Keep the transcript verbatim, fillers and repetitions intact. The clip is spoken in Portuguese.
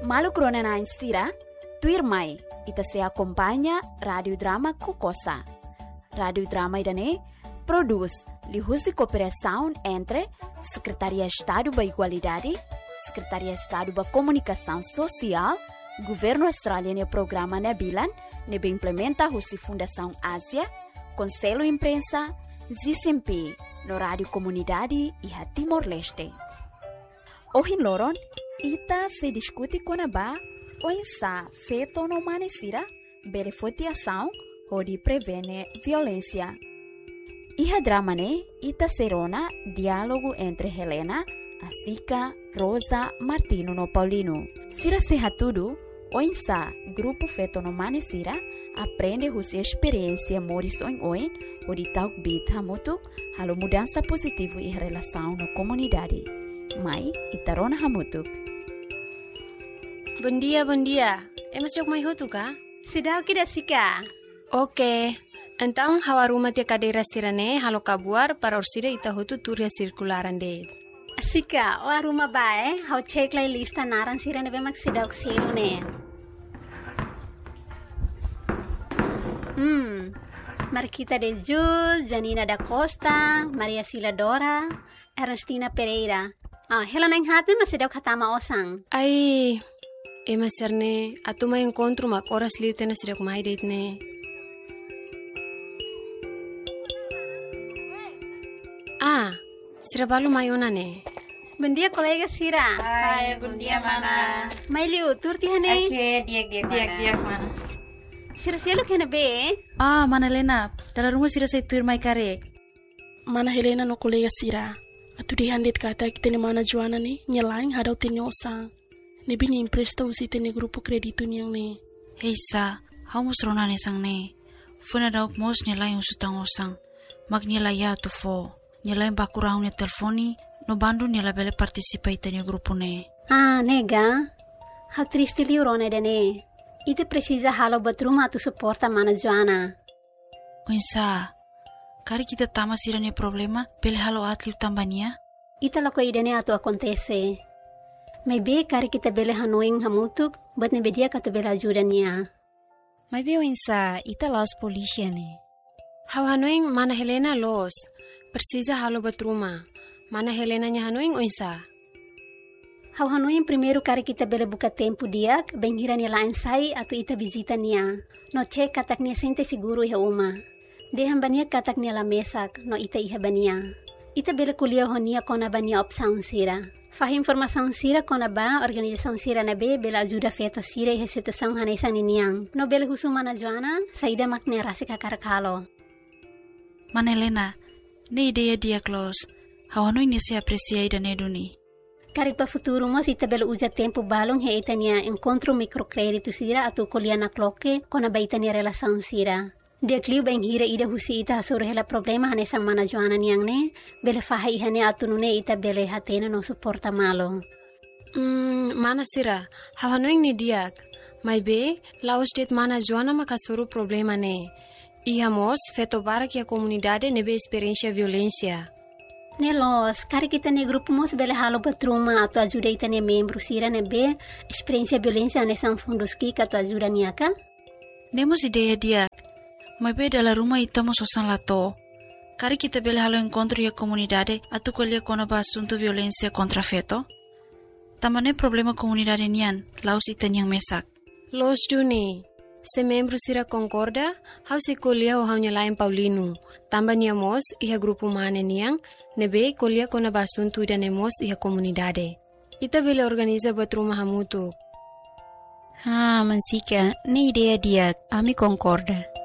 Malu krona na instira, tuir mai, ita se acompanha Radio Drama Kokosa. Radio Drama idane produz lihusi cooperação entre Secretaria de Estado da Igualdade, Secretaria de Estado da Comunicação Social, Governo Australiano e Programa Nebilan, nebe implementa a Fundação Ásia, Conselho Imprensa, Z C M P, no Rádio Comunidade e a Timor-Leste. Hoje, Loron, ita se discute com a ba, o insa feito no manesira, beneficiação, onde prevene violência. E a drama, né, ita serona diálogo entre Helena, Asica, Rosa, Martino no Paulino. Sira serra tudo, o insa grupo feito no manesira, aprende a sua experiência morison oin, onde tal bita muito, halo mudança positiva em relação na comunidade. Mai, itarona hamutuk. Bom dia, bom dia. É mas jog mai hutu ka? Sudah kira sika. Oke. Então, hawa rumah tia cadeira sirane halo kabuar para orsida ita hutu turia circularan de. Sika, o rumah bae, hau cek lai lista naran sirane be mak sidak selu ne. Hmm. Marquita de Jul, Janina da Costa, Maria Sila Dora, Ernestina Pereira. Ah, Helena yang hati masih dak hatama osang. Ai, e maserne, atu mai encontro mak oras liu tena sidak mai date ne. Ah, sira balu mayona ne. Bom dia, colega Sira. Hai, bom dia, mana. Mai liu, turti hane. Oke, diak-diak mana. Diak-diak mana. Sira sialo kena be. Ah, mana Helena. Dalam rumah Sira saya tuir mai karek. Mana Helena no colega Sira. Atu di handit kata kita ni mana Joana ni nyelain hadau tini osang. Nebi ni impresta usi tini grupo kredito niyang ni. Hei sa, hau musrona ne sang ne. Funa dauk mos nyelain usutang osang. Mag nyelai ya tu fo. Nyelain bakurau ne telefoni. No bandu nyela bele participa itani grupo ne. Ah, nega. Hau triste liurone de ne. Ite precisa halo batruma tu suporta mana Joana. Oinsa. Kari kita tama sira ne problema, pele halo atliu tambania? Ita lako idene atu acontece. Maybe kari kita bele hanoing hamutuk, but ne bedia katu bela ajuda niya. Maybe oinsa, ita los polícia ne. Hau hanoing mana Helena los, precisa halo batruma. Mana Helena nya hanoing oinsa? Hau hanoing primeiro kari kita bele buka tempo diak, benghira niya lain sai atu ita visita niya. No che katak niya sente siguro iha uma. Dehan bania katak niya la mesak, no ita iha bania. Ita bela kuliah honia kona bania opsaun sira. Fahim informasaun sira kona ba, organizasaun sira na be, bela ajuda feto sira iha situasaun hanesan niniang. No bela husu mana Joana, saida makne rasi kakarakalo. Mana Helena, ne ideia dia close. Hawano ini se aprecia ida ne duni. Karik pa futuro mo, ita bela uja tempo balong he ita niya encontro microcredito sira atu kuliah na kloke, kona ba ita niya relasaun sira. Dia kliu bang hira ida husi ita hasuro hela problema hane sang mana Joana niyang ne, bele faha ihane atunune ita bele hatena no suporta malo. Hmm, mana sira, hawanoing ni diak. Mai be, laos det mana Joana makasuru problema ne. Ihamos, feto barak ya komunidade nebe experiência violência. Ne los, kari kita ne grupo mos bele halo batruma atu ajuda ita ne membro sira nebe experiência violência hane sang fundos ki katu ajuda niyaka? Nemos ideia dia. Mai be dalam rumah ita mo sosan lato. Kari kita bele halo encontro ya comunidade atu kolia kona ba asunto violência contra feto. Tamane problema comunidade nian, laos ita niyang mesak. Los duni, se membro sira concorda, hau si kolia o hau nyalain Paulino. Tamba niamos iha grupo mane niyang, nebe kolia kona ba asunto ida nemos iha comunidade. Ita bele organiza buat rumah hamutu. Ah, mansika, ne idea dia, ami concorda.